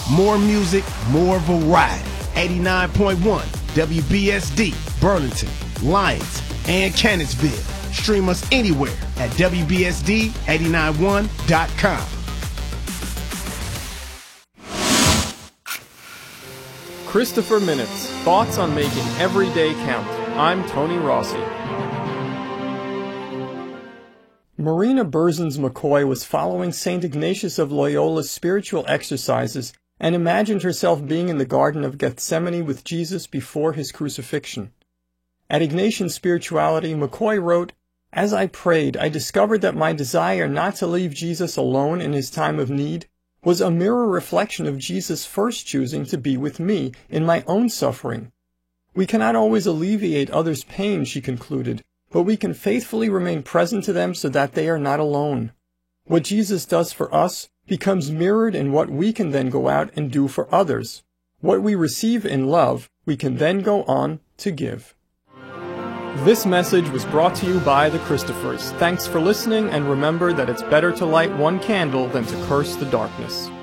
More music, more variety. 89.1 WBSD, Burlington, Lyons, and Cannonsville. Stream us anywhere at WBSD891.com. Christopher Minutes, thoughts on making every day count. I'm Tony Rossi. Marina Berzins McCoy was following St. Ignatius of Loyola's spiritual exercises and imagined herself being in the Garden of Gethsemane with Jesus before his crucifixion. At Ignatian Spirituality, McCoy wrote, "As I prayed, I discovered that my desire not to leave Jesus alone in his time of need was a mirror reflection of Jesus first choosing to be with me in my own suffering. We cannot always alleviate others' pain," she concluded, "but we can faithfully remain present to them so that they are not alone. What Jesus does for us becomes mirrored in what we can then go out and do for others. What we receive in love, we can then go on to give." This message was brought to you by the Christophers. Thanks for listening, and remember that it's better to light one candle than to curse the darkness.